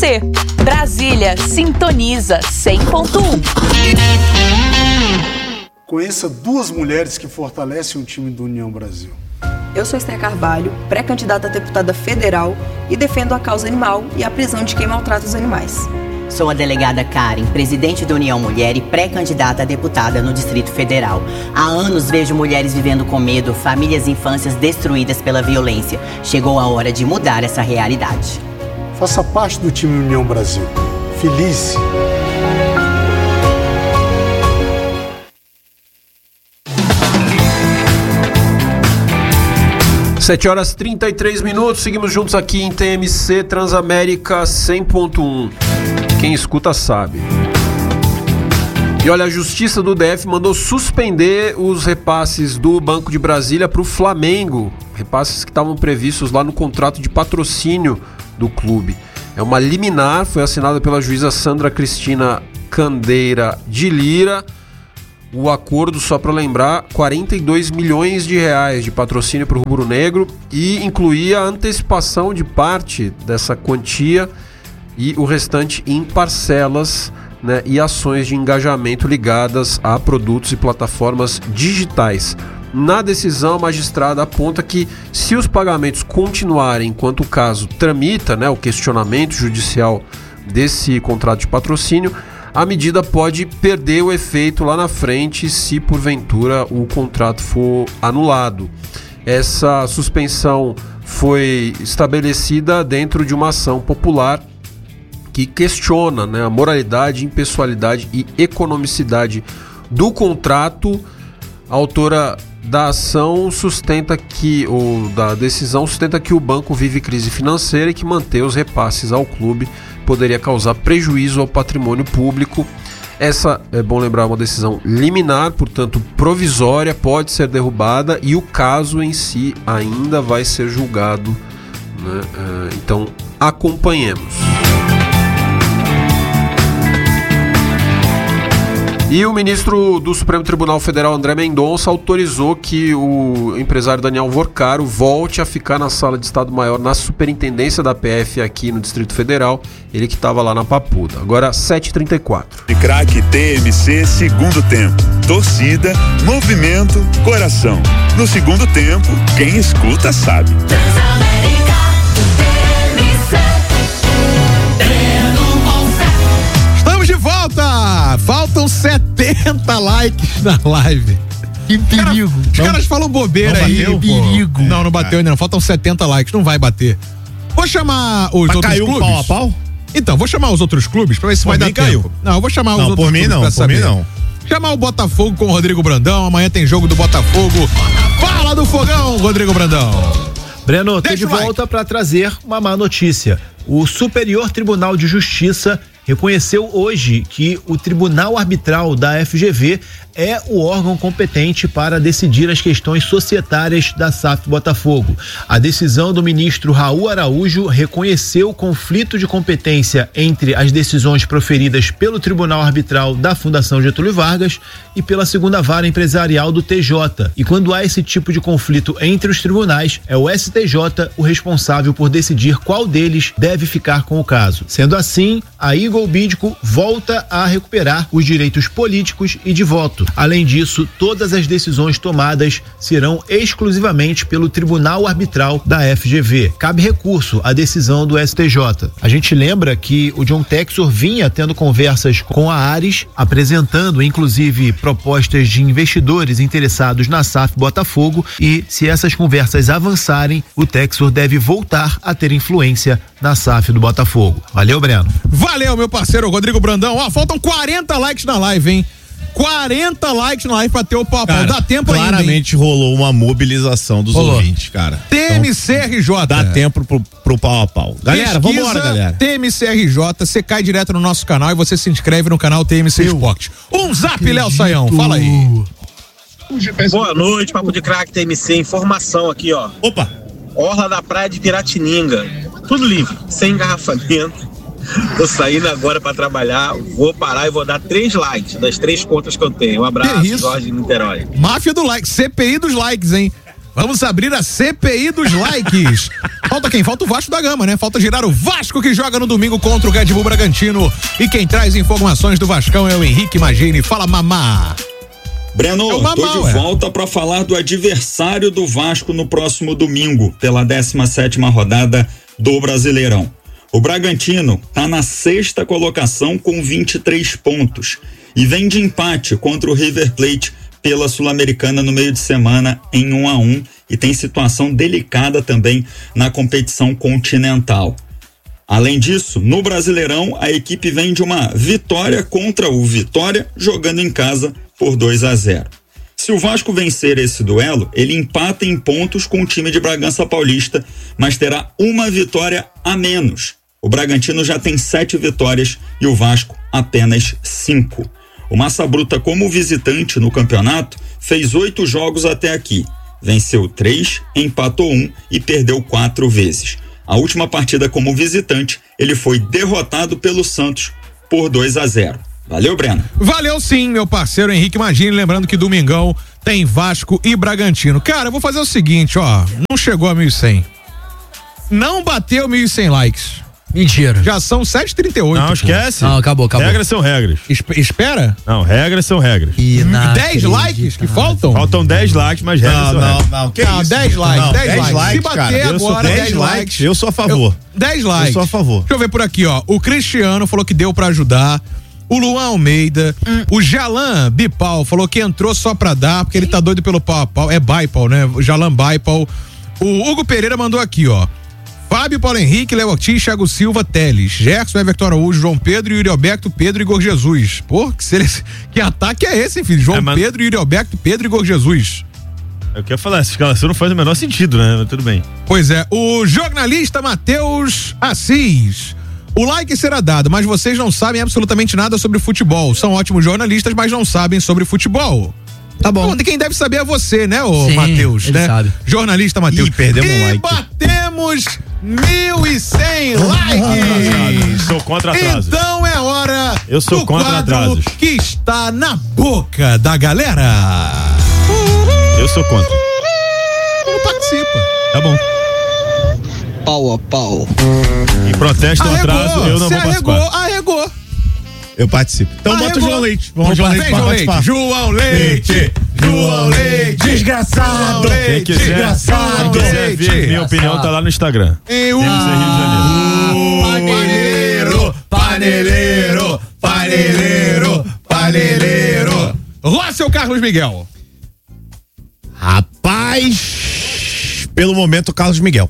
TMC. Brasília, sintoniza 100.1. Conheça duas mulheres que fortalecem o time do União Brasil. Eu sou Esther Carvalho, pré-candidata a deputada federal e defendo a causa animal e a prisão de quem maltrata os animais. Sou a delegada Karen, presidente da União Mulher e pré-candidata a deputada no Distrito Federal. Há anos vejo mulheres vivendo com medo, famílias e infâncias destruídas pela violência. Chegou a hora de mudar essa realidade. Faça parte do time União Brasil. Feliz! Sete horas 33 minutos, seguimos juntos aqui em TMC Transamérica 100.1. Quem escuta sabe. E olha, a Justiça do DF mandou suspender os repasses do Banco de Brasília para o Flamengo. Repasses que estavam previstos lá no contrato de patrocínio do clube. É uma liminar, foi assinada pela juíza Sandra Cristina Candeira de Lira. O acordo, só para lembrar, 42 milhões de reais de patrocínio para o rubro-negro e incluía a antecipação de parte dessa quantia e o restante em parcelas, né, e ações de engajamento ligadas a produtos e plataformas digitais. Na decisão, a magistrada aponta que se os pagamentos continuarem enquanto o caso tramita, né, o questionamento judicial desse contrato de patrocínio, a medida pode perder o efeito lá na frente se porventura o contrato for anulado. Essa suspensão foi estabelecida dentro de uma ação popular que questiona, né, a moralidade, impessoalidade e economicidade do contrato. A autora da ação da decisão sustenta que o banco vive crise financeira e que manter os repasses ao clube poderia causar prejuízo ao patrimônio público. Essa, é bom lembrar, uma decisão liminar, portanto provisória, pode ser derrubada e o caso em si ainda vai ser julgado, né? Então acompanhemos. E o ministro do Supremo Tribunal Federal, André Mendonça, autorizou que o empresário Daniel Vorcaro volte a ficar na Sala de Estado-Maior na Superintendência da PF aqui no Distrito Federal, ele que estava lá na Papuda. Agora 7h34. De craque TMC, segundo tempo. Torcida, movimento, coração. No segundo tempo, quem escuta sabe. De volta! Faltam 70 likes na live. Que perigo. Os caras falam bobeira não aí. Bateu, perigo. Não bateu ainda não. Faltam 70 likes, não vai bater. Vou chamar os outros caiu clubes. Pau a pau? Então, vou chamar os outros clubes pra ver se vai dar tempo. Não, eu vou chamar os outros clubes pra saber. Por mim não. Chamar o Botafogo com o Rodrigo Brandão. Amanhã tem jogo do Botafogo. Fala do Fogão, Rodrigo Brandão. Breno, tô de volta para trazer uma má notícia. O Superior Tribunal de Justiça reconheceu hoje que o Tribunal Arbitral da FGV é o órgão competente para decidir as questões societárias da SAF Botafogo. A decisão do ministro Raul Araújo reconheceu o conflito de competência entre as decisões proferidas pelo Tribunal Arbitral da Fundação Getúlio Vargas e pela segunda vara empresarial do TJ. E quando há esse tipo de conflito entre os tribunais, é o STJ o responsável por decidir qual deles deve ficar com o caso. Sendo assim, a Eagle Bidco volta a recuperar os direitos políticos e de voto. Além disso, todas as decisões tomadas serão exclusivamente pelo Tribunal Arbitral da FGV. Cabe recurso à decisão do STJ. A gente lembra que o John Texor vinha tendo conversas com a Ares, apresentando inclusive propostas de investidores interessados na SAF Botafogo, e se essas conversas avançarem, o Texor deve voltar a ter influência na SAF do Botafogo. Valeu, Breno. Valeu, meu parceiro Rodrigo Brandão. Ó, faltam 40 likes na live, hein? 40 likes na live pra ter o papo. Dá tempo ainda. Claramente rolou uma mobilização dos ouvintes, cara. TMCRJ. Então, dá tempo pro pau a pau. Galera, vambora, galera. TMCRJ, você cai direto no nosso canal e você se inscreve no canal TMC Esporte. Um zap, Léo Saião, fala aí. Boa noite, Papo de Craque TMC. Informação aqui, ó. Opa! Orla da Praia de Piratininga. Tudo livre, sem engarrafamento. Tô saindo agora pra trabalhar, vou parar e vou dar 3 likes das 3 contas que eu tenho. Um abraço, Jorge de Niterói. Máfia do like, CPI dos likes, hein? Vamos abrir a CPI dos likes. Falta quem? Falta o Vasco da Gama, né? Falta girar o Vasco, que joga no domingo contra o Red Bull Bragantino. E quem traz informações do Vascão é o Henrique Magini. Fala, Mamá. Breno, tô de volta para falar do adversário do Vasco no próximo domingo, pela 17ª rodada do Brasileirão. O Bragantino tá na 6ª colocação com 23 pontos e vem de empate contra o River Plate pela Sul-Americana no meio de semana em 1-1 e tem situação delicada também na competição continental. Além disso, no Brasileirão, a equipe vem de uma vitória contra o Vitória, jogando em casa por 2-0. Se o Vasco vencer esse duelo, ele empata em pontos com o time de Bragança Paulista, mas terá uma vitória a menos. O Bragantino já tem 7 vitórias e o Vasco apenas 5. O Massa Bruta, como visitante no campeonato, fez 8 jogos até aqui. Venceu 3, empatou 1 e perdeu 4 vezes. A última partida como visitante, ele foi derrotado pelo Santos por 2-0. Valeu, Breno. Valeu sim, meu parceiro Henrique Magini. Lembrando que domingão tem Vasco e Bragantino. Cara, eu vou fazer o seguinte, ó. Não chegou a 1.100. Não bateu 1.100 likes. Mentira. Já são 7h38. Não, esquece. Não, acabou. Regras são regras. Espera? Não, regras são regras. E 10 likes que faltam? Faltam 10 likes, mas regras são regras. Não, que isso? 10 likes, 10 likes. Se bater cara, agora, 10 likes. Eu sou a favor. 10 likes. Eu sou a favor. Deixa eu ver por aqui, ó. O Cristiano falou que deu pra ajudar. O Luan Almeida. O Jalan Bipal falou que entrou só pra dar, porque ele tá doido pelo pau a pau. É Baipal, né? O Jalan Baipal. O Hugo Pereira mandou aqui, ó. Fábio, Paulo Henrique, Léo Ortiz, Thiago Silva, Teles, Gerson, Everton Araújo, João Pedro, Yuri Alberto, Pedro e Igor Jesus. Pô, que ataque é esse, filho? João Pedro, Yuri Alberto, Pedro e Igor Jesus. Eu quero falar, essa escalação não faz o menor sentido, né? Mas tudo bem. Pois é, o jornalista Matheus Assis. O like será dado, mas vocês não sabem absolutamente nada sobre futebol. São ótimos jornalistas, mas não sabem sobre futebol. Tá bom. Quem deve saber é você, né, ô Matheus, né? Sabe. Jornalista Matheus. Ih, perdemos um like. Batemos 1.100 likes. Sou contra atrasos. Então é hora Eu sou do contra quadro atrasos. que está na boca da galera. Eu sou contra. Não participa. Tá bom. Pau a pau. Em protesto ao atraso, eu não vou participar. Arregou. Eu participo. Então bota o João Leite. Vamos João Leite para participar. João Leite. Desgraçado. Quem quiser ver minha opinião, tá lá no Instagram. Rio de Janeiro. Paneleiro. Rossel Carlos Miguel. Rapaz, pelo momento, Carlos Miguel.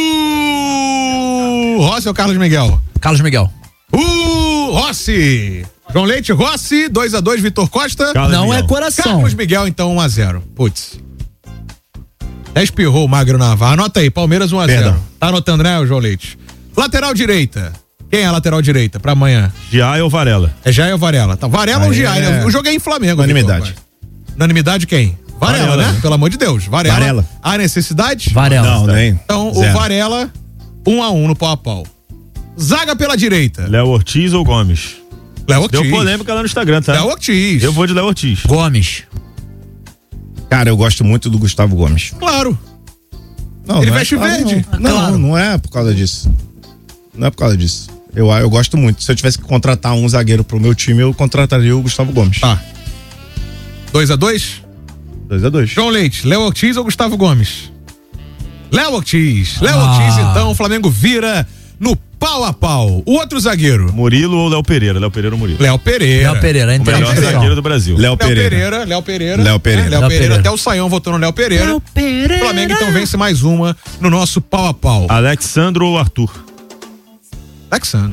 Rossel Carlos Miguel. Carlos Miguel. Rossi. João Leite, Rossi, 2-2, Vitor Costa. Carlos não Miguel. É coração. Carlos Miguel, então, 1-0. Putz. Espirrou o Magro Navarro. Anota aí, Palmeiras 1-0. Perdão. Tá anotando, né, João Leite? Lateral direita. Quem é a lateral direita pra amanhã? Giai ou Varela? É Giai ou Varela? Tá, Varela ou Giai, né? Eu joguei em Flamengo. Unanimidade. Unanimidade quem? Varela, né? Pelo amor de Deus. Varela. Há necessidade? Varela. Não, nem. Então, Zero. o Varela, 1-1 no pau a pau. Zaga pela direita. Léo Ortiz ou Gomes? Léo Ortiz. Deu polêmica lá no Instagram, tá? Léo Ortiz. Eu vou de Léo Ortiz. Gomes. Cara, eu gosto muito do Gustavo Gomes. Claro. Não, Ele não veste verde. Não, não é por causa disso. Não é por causa disso. Eu gosto muito. Se eu tivesse que contratar um zagueiro pro meu time, eu contrataria o Gustavo Gomes. Tá. 2-2? 2-2. João Leite, Léo Ortiz ou Gustavo Gomes? Léo Ortiz. Léo Ortiz, então, o Flamengo vira no pau a pau. O outro zagueiro. Murilo ou Léo Pereira? Léo Pereira ou Murilo? Léo Pereira. Léo Pereira, o melhor zagueiro do Brasil. Léo Pereira. Léo Pereira. Léo Pereira. Até o Saião votou no Léo Pereira. Léo Pereira. O Flamengo, então, vence mais uma no nosso pau a pau. Alexandro ou Arthur? Alexandro.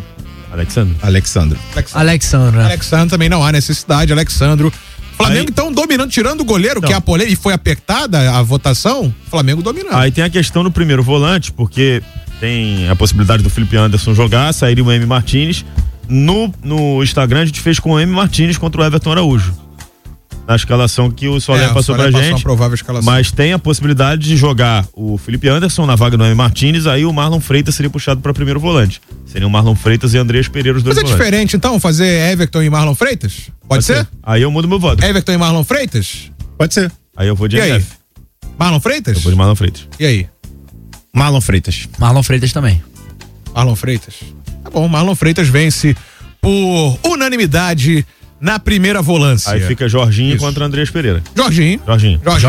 Alexandro também não há necessidade. Alexandro. Flamengo, então, dominando, tirando o goleiro, que é a polêmica, e foi apertada a votação, Flamengo dominando. Aí tem a questão do primeiro volante, porque tem a possibilidade do Felipe Anderson jogar, sairia o M. Martins. No Instagram a gente fez com o M. Martins contra o Everton Araújo. Na escalação que o Soler passou pra gente. Mas tem a possibilidade de jogar o Felipe Anderson na vaga do M. Martins, aí o Marlon Freitas seria puxado para primeiro volante. Seriam Marlon Freitas e Andreas Pereira os dois volantes. Mas é diferente, então, fazer Everton e Marlon Freitas? Pode ser? Aí eu mudo meu voto. Everton e Marlon Freitas? Pode ser. Aí eu vou de MF. Marlon Freitas? Eu vou de Marlon Freitas. E aí? Marlon Freitas. Marlon Freitas também. Marlon Freitas. Tá bom, Marlon Freitas vence por unanimidade na primeira volância. Aí fica Jorginho contra Andrés Pereira. Jorginho. A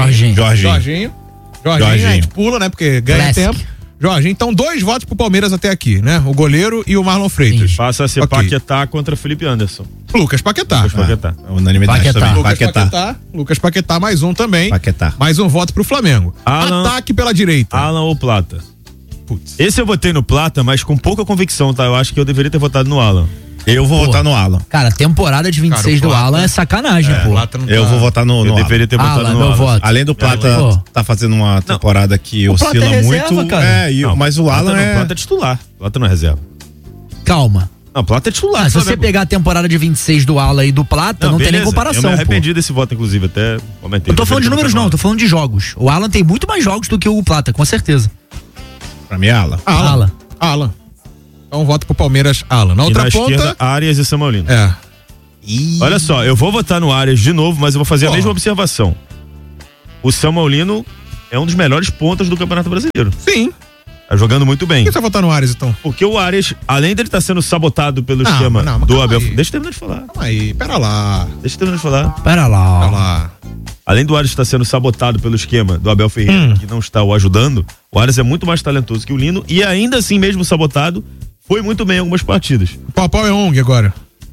gente pula, né? Porque ganha tempo. Jorginho, então 2 votos pro Palmeiras até aqui, né? O goleiro e o Marlon Freitas. Passa a ser Paquetá contra Felipe Anderson. Lucas Paquetá. Unanimidade também. Lucas Paquetá, mais um também. Paquetá. Mais um voto pro Flamengo. Ataque pela direita. Alan ou Plata? Putz. Esse eu votei no Plata, mas com pouca convicção, tá? Eu acho que eu deveria ter votado no Alan. Eu vou votar no Alan. Cara, temporada de 26 do Alan é sacanagem, pô. Eu vou votar no Alan. Eu deveria ter votado no Alan. Voto. Além do Plata tá fazendo uma temporada que oscila muito. Mas o Alan é... Plata é titular. Plata não é reserva. Calma. Não, Plata é titular. Se você pegar a temporada de 26 do Alan e do Plata, não tem nem comparação. Eu me arrependi desse voto, inclusive, até comentei. Eu tô falando de números não, tô falando de jogos. O Alan tem muito mais jogos do que o Plata, com certeza. Pra mim é Alan. Alan. Então voto pro Palmeiras, Alan. Na outra ponta, esquerda, Arias e Samuelino. Olha só, eu vou votar no Arias de novo, mas eu vou fazer a mesma observação. O Samuelino é um dos melhores pontas do Campeonato Brasileiro. Sim. Tá jogando muito bem. Por que você vai votar no Arias, então? Porque o Arias, além dele estar sendo sabotado pelo esquema do Abel... Deixa eu terminar de falar. Calma aí, pera lá. Deixa eu terminar de falar. Pera lá. Além do Arias estar sendo sabotado pelo esquema do Abel Ferreira, que não está o ajudando, o Arias é muito mais talentoso que o Lino e ainda assim, mesmo sabotado, foi muito bem em algumas partidas. O Pau é ONG agora.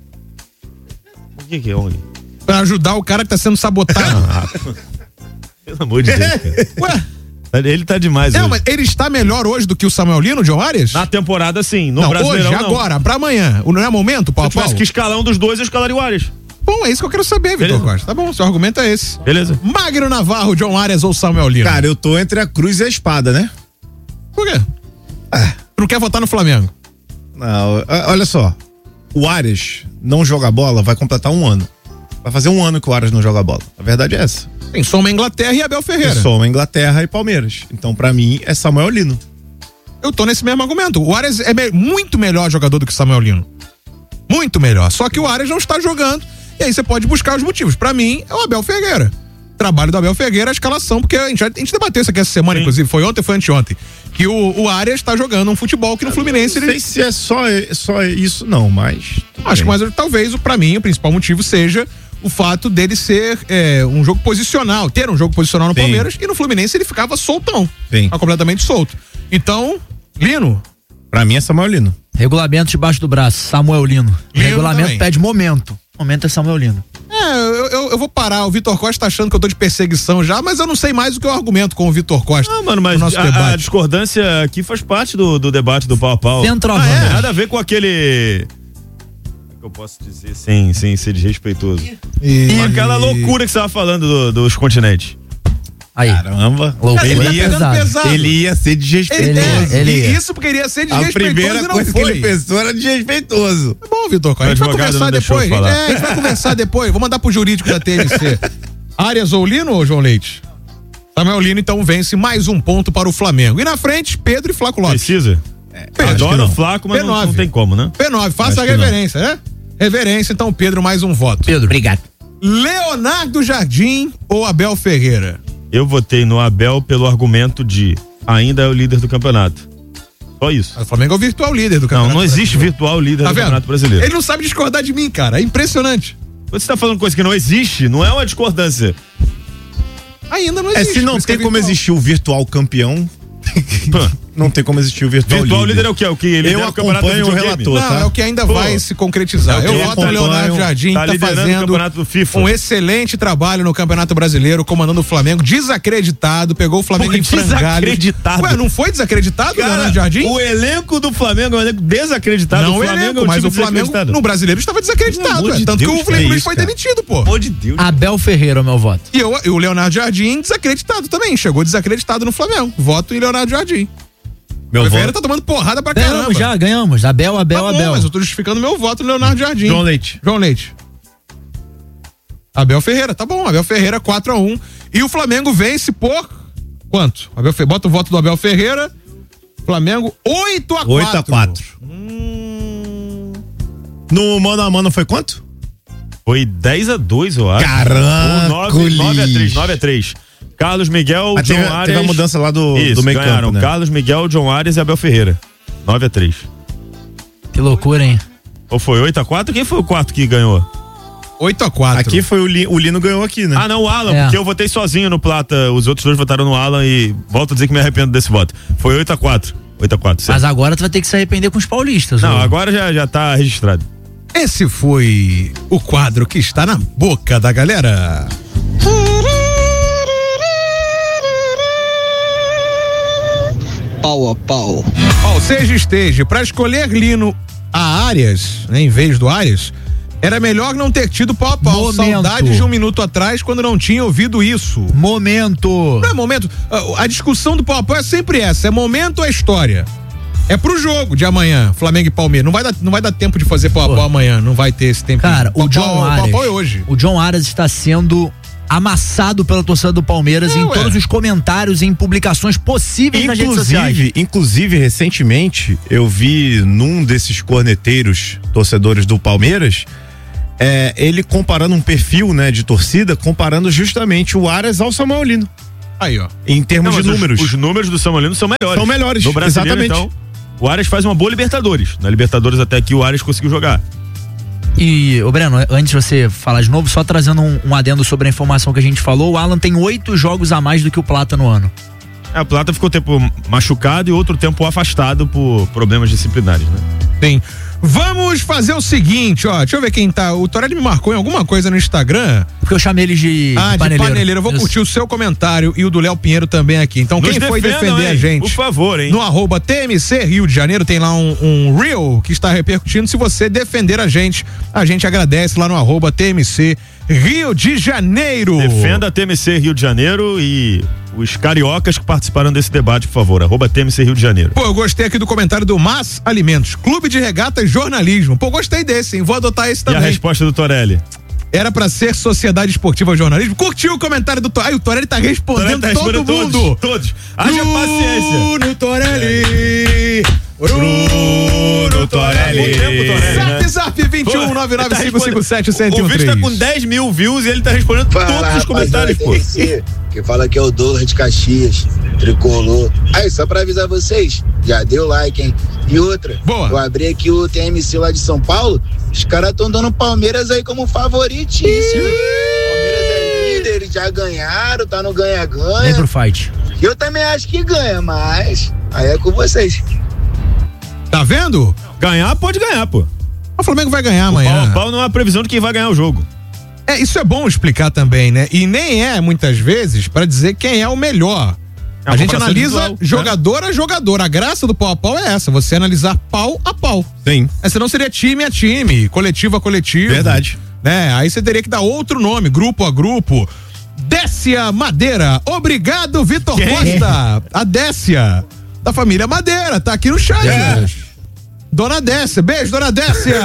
O que é ONG? Pra ajudar o cara que tá sendo sabotado. Pelo amor de Deus, cara. Ué? Ele tá demais hoje. Mas ele está melhor hoje do que o Samuel Lino, John Arias? Na temporada, sim. No Brasileirão, hoje, agora, pra amanhã. Não é momento, Pau? Se eu tivesse que escalar um dos dois, eu escalaria o Arias. Bom, é isso que eu quero saber, Vitor Costa. Tá bom, seu argumento é esse. Beleza. Magno Navarro, John Arias ou Samuel Lino? Cara, eu tô entre a cruz e a espada, né? Por quê? Tu não quer votar no Flamengo? Não, olha só. O Arias não joga bola, vai completar 1 ano. Vai fazer 1 ano que o Arias não joga bola. A verdade é essa. Tem soma Inglaterra e Abel Ferreira. Tem soma Inglaterra e Palmeiras. Então, pra mim, é Samuel Lino. Eu tô nesse mesmo argumento. O Arias é muito melhor jogador do que o Samuel Lino. Muito melhor. Só que o Arias não está jogando. E aí você pode buscar os motivos. Pra mim, é o Abel Ferreira. Trabalho do Abel Ferreira, a escalação, porque a gente debateu isso aqui essa semana, inclusive, foi ontem ou foi anteontem, que o Arias tá jogando um futebol que no Fluminense... Não sei se é só isso não, mas... Acho que talvez, pra mim, o principal motivo seja o fato dele ser um jogo posicional, ter um jogo posicional no Palmeiras, e no Fluminense ele ficava soltão. Ficava completamente solto. Então, Lino... Pra mim é Samuel Lino. Regulamento debaixo do braço, Samuel Lino. Regulamento também. Pede momento. Momento é Samuel Lino. Eu vou parar. O Vitor Costa tá achando que eu tô de perseguição já, mas eu não sei mais o que eu argumento com o Vitor Costa. Mano, mas a discordância aqui faz parte do debate do pau a pau. Centroavante. Nada a ver com aquele... Como é que eu posso dizer sem ser desrespeitoso? Com aquela loucura que você tava falando dos continentes. Aí. Caramba. Ele ia ser desrespeitoso. Isso porque ele ia ser desrespeitoso. A primeira coisa que ele pensou era desrespeitoso. É bom, Vitor Costa. A gente vai conversar depois. A gente vai conversar depois. Vou mandar pro jurídico da TNC. Arias ou Lino ou João Leite? Samuel Lino, então, vence mais 1 ponto para o Flamengo. E na frente, Pedro e Flaco Lopes. Precisa? Adoro o Flaco, mas não tem como, né? P9, faça a reverência, né? Reverência, então, Pedro, mais um voto. Pedro, obrigado. Leonardo Jardim ou Abel Ferreira? Eu votei no Abel pelo argumento de ainda é o líder do campeonato. Só isso. O Flamengo é o virtual líder do campeonato. Não existe virtual líder do campeonato brasileiro. Ele não sabe discordar de mim, cara. É impressionante. Você tá falando coisa que não existe, não é uma discordância. Ainda não existe. Se não tem como existir o virtual campeão, não tem como existir o virtual líder. É o que? Eu acompanho o relator, tá? É o que ainda vai se concretizar. Eu voto no Leonardo Jardim, tá fazendo um excelente trabalho no Campeonato Brasileiro, comandando o Flamengo, desacreditado, pegou o Flamengo em frangalhos. Desacreditado? Ué, não foi desacreditado, cara, Leonardo Jardim? O elenco do Flamengo é um elenco desacreditado. Não o Flamengo, mas o Flamengo no Brasileiro estava desacreditado, tanto que o Felipe Luiz foi demitido, pô. Pô de Deus. Abel Ferreira, meu voto. E o Leonardo Jardim desacreditado também, chegou desacreditado no Flamengo. Voto em Leonardo Jardim. Meu Ferreira tá tomando porrada pra caramba. Ganhamos. Abel. Mas eu tô justificando meu voto no Leonardo Jardim. João Leite. Abel Ferreira, tá bom. Abel Ferreira, 4-1. E o Flamengo vence por quanto? Bota o voto do Abel Ferreira. Flamengo, 8-4. 8-4. No mano a mano foi quanto? Foi 10-2, eu acho. Caramba! 9-3. Carlos Miguel, John Arias. Teve a mudança lá do meio campo, né? Carlos Miguel, John Arias e Abel Ferreira. 9-3. Que loucura, hein? Ou foi 8-4? Quem foi o quarto que ganhou? 8-4. Aqui foi o Lino ganhou aqui, né? Ah, não, o Alan, porque eu votei sozinho no Plata. Os outros dois votaram no Alan e volto a dizer que me arrependo desse voto. Foi 8-4. 8-4. Mas agora tu vai ter que se arrepender com os paulistas. Não, agora já tá registrado. Esse foi o quadro que está na boca da galera. Pau a pau. Ó, seja esteja, pra escolher Lino a Arias, né, em vez do Arias, era melhor não ter tido pau a pau. Saudades de um minuto atrás, quando não tinha ouvido isso. Momento. Não é momento. A discussão do pau a pau é sempre essa. É momento ou é história? É pro jogo de amanhã, Flamengo e Palmeiras. Não vai dar tempo de fazer pau a pau amanhã. Não vai ter esse tempo. Cara, o John Arias. Pau a pau é hoje. O John Arias está sendo amassado pela torcida do Palmeiras em todos os comentários e em publicações possíveis nas redes sociais. Inclusive, recentemente, eu vi num desses corneteiros torcedores do Palmeiras, ele comparando um perfil, né, de torcida, comparando justamente o Arias ao Samuel Lino. Aí, ó. Em termos de números. Os números do Samuel Lino são melhores. São melhores, no brasileiro, exatamente. Então, o Arias faz uma boa Libertadores. Na Libertadores até aqui o Arias conseguiu jogar. E, Breno, antes de você falar de novo, só trazendo um adendo sobre a informação que a gente falou, o Alan tem 8 jogos a mais do que o Plata no ano. O Plata ficou tempo machucado e outro tempo afastado por problemas disciplinares, né? Sim. Vamos fazer o seguinte, ó, deixa eu ver quem tá. O Torelli me marcou em alguma coisa no Instagram. Porque eu chamei ele de paneleiro. Eu vou curtir o seu comentário e o do Léo Pinheiro também aqui. Então, quem foi defender a gente? Por favor, hein? No @TMC Rio de Janeiro tem lá um reel que está repercutindo. Se você defender a gente agradece lá no @TMC Rio de Janeiro. Defenda a TMC Rio de Janeiro e os cariocas que participaram desse debate, por favor, @TMC Rio de Janeiro. Pô, eu gostei aqui do comentário do Mas Alimentos, Clube de Regatas Jornalismo. Pô, gostei desse, hein? Vou adotar esse também. E a resposta do Torelli? Era pra ser Sociedade Esportiva Jornalismo. Curtiu o comentário do Torelli? O Torelli tá respondendo todo mundo. Todos. Haja paciência. Bruno Torelli. Bruno Torelli. Zap 21 99557 O vídeo tá com 10 mil views e ele tá respondendo todos os comentários, pô. Quem fala que é o Douglas de Caxias, tricolor. Aí, só pra avisar vocês, já deu like, hein? E outra, eu abri aqui o TMC lá de São Paulo, os caras estão dando Palmeiras aí como favoritíssimo. Palmeiras é líder, eles já ganharam, tá no ganha-ganha. Vem pro fight. Eu também acho que ganha, mas aí é com vocês. Tá vendo? Ganhar pode ganhar, pô. O Flamengo vai ganhar amanhã. Pau a pau não é a previsão de quem vai ganhar o jogo. Isso é bom explicar também, né? E nem é, muitas vezes, pra dizer quem é o melhor. A gente analisa jogador a jogador. A graça do pau a pau é essa, você analisar pau a pau. Sim. Senão seria time a time, coletivo a coletivo. Verdade. Né? Aí você teria que dar outro nome, grupo a grupo. Décia Madeira. Obrigado, Vitor Costa. A Décia, da família Madeira, tá aqui no chat. Dona Décia, beijo, Dona Décia.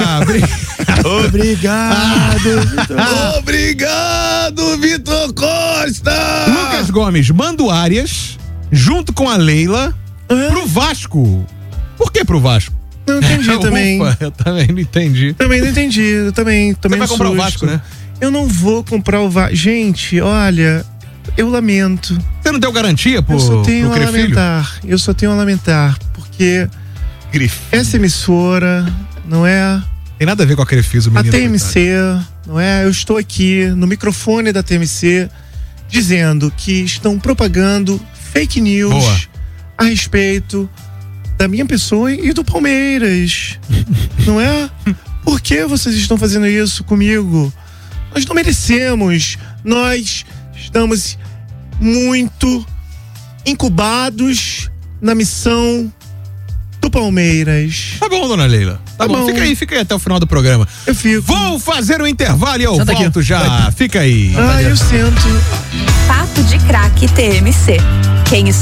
Obrigado, Vitor Costa. Lucas Gomes, manda o Arias, junto com a Leila, pro Vasco. Por que pro Vasco? Não entendi também. Eu também não entendi. Também não entendi. Eu também Você vai comprar o Vasco, né? Eu não vou comprar o Vasco. Gente, olha, eu lamento. Você não deu garantia pro Eu só tenho a Crefilho? lamentar. Porque essa emissora, não é? Tem nada a ver com a Crefisa, a TMC, não é? Eu estou aqui no microfone da TMC dizendo que estão propagando fake news a respeito da minha pessoa e do Palmeiras. Não é? Por que vocês estão fazendo isso comigo? Nós não merecemos. Nós estamos muito incubados na missão do Palmeiras. Tá bom, dona Leila. Tá bom. Fica aí até o final do programa. Eu fico. Vou fazer o intervalo e eu volto já. Fica aí. Eu sento. Papo de Craque TMC. Quem